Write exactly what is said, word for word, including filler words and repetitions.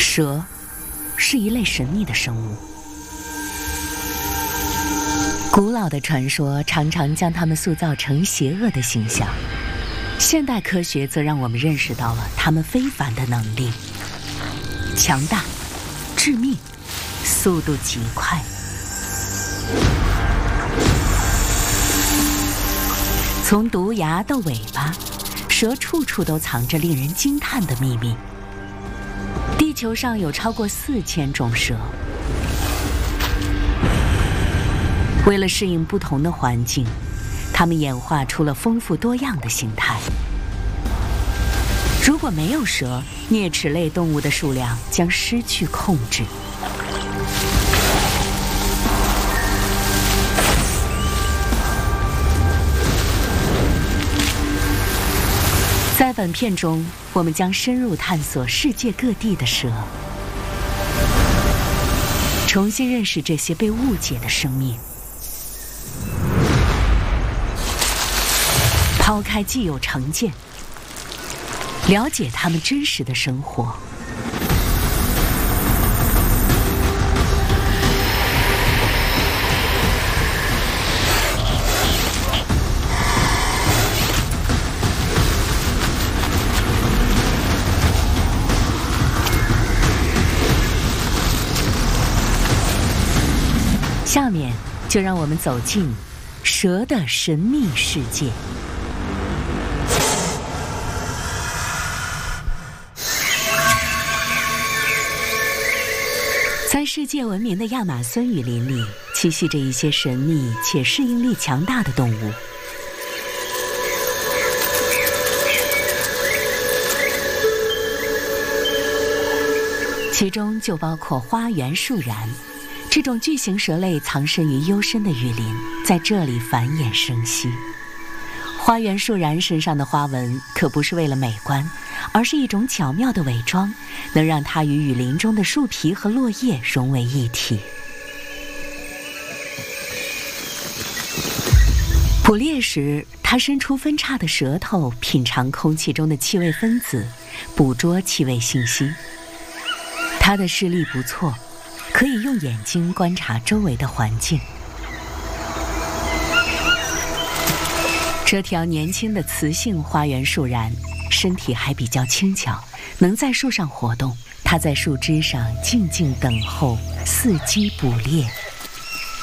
蛇是一类神秘的生物，古老的传说常常将它们塑造成邪恶的形象，现代科学则让我们认识到了它们非凡的能力：强大、致命、速度极快。从毒牙到尾巴，蛇处处都藏着令人惊叹的秘密。地球上有超过四千种蛇，为了适应不同的环境，它们演化出了丰富多样的形态。如果没有蛇，啮齿类动物的数量将失去控制。在本片中，我们将深入探索世界各地的蛇，重新认识这些被误解的生命，抛开既有成见，了解他们真实的生活。下面就让我们走进蛇的神秘世界。在世界闻名的亚马孙雨林里，栖息着一些神秘且适应力强大的动物。其中就包括花园树蚺。这种巨型蛇类藏身于幽深的雨林，在这里繁衍生息。花园树蚺身上的花纹可不是为了美观，而是一种巧妙的伪装，能让它与雨林中的树皮和落叶融为一体。捕猎时，它伸出分叉的舌头，品尝空气中的气味分子，捕捉气味信息。它的视力不错，可以用眼睛观察周围的环境。这条年轻的雌性花园树蚺身体还比较轻巧，能在树上活动。它在树枝上静静等候，伺机捕猎。